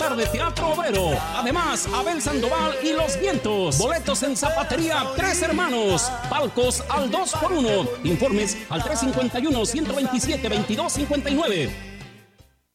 tarde Teatro Obrero. Además, Abel Sandoval y Los Vientos. Boletos en Zapatería Tres Hermanos. Palcos al 2x1. Informes al 351-127-2259.